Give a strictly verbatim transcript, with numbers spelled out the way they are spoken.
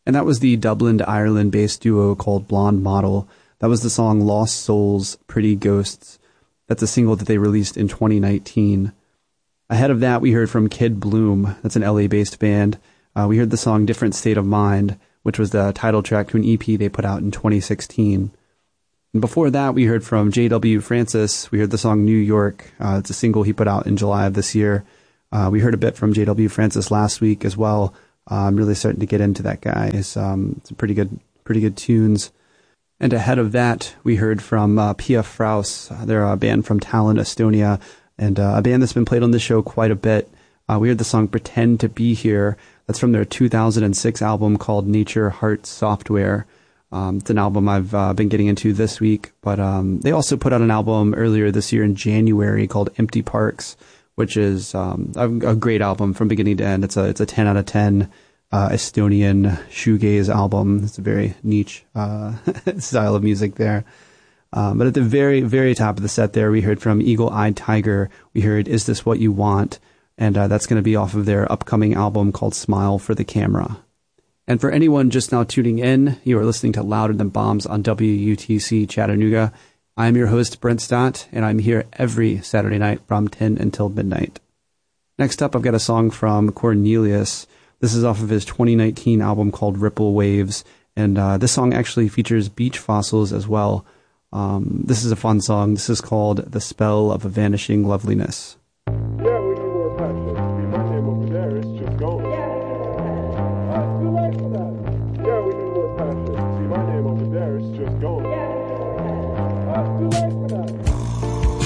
And that was the Dublin to Ireland-based duo called Blonde Model. That was the song Lost Souls, Pretty Ghosts. That's a single that they released in twenty nineteen. Ahead of that, we heard from Kid Bloom. That's an L A-based band. Uh, we heard the song Different State of Mind, which was the title track to an E P they put out in twenty sixteen. And before that, we heard from J W Francis. We heard the song New York. Uh, it's a single he put out in July of this year. Uh, we heard a bit from J W Francis last week as well. Uh, I'm really starting to get into that guy. It's, um, it's a pretty good, pretty good tunes. And ahead of that, we heard from uh, Pia Fraus. They're a band from Tallinn, Estonia, and uh, a band that's been played on this show quite a bit. Uh, we heard the song Pretend to Be Here. That's from their two thousand six album called Nature Heart Software. Um, it's an album I've uh, been getting into this week, but um, they also put out an album earlier this year in January called Empty Parks, which is um, a, a great album from beginning to end. It's a it's a ten out of ten uh, Estonian shoegaze album. It's a very niche uh, style of music there. Um, but at the very, very top of the set there, we heard from Eagle Eyed Tiger. We heard Is This What You Want? And uh, that's going to be off of their upcoming album called Smile for the Camera. And for anyone just now tuning in, you are listening to Louder Than Bombs on W U T C Chattanooga. I'm your host, Brent Stott, and I'm here every Saturday night from ten until midnight. Next up, I've got a song from Cornelius. This is off of his twenty nineteen album called Ripple Waves, and uh, this song actually features beach fossils as well. Um, this is a fun song. This is called The Spell of a Vanishing Loveliness.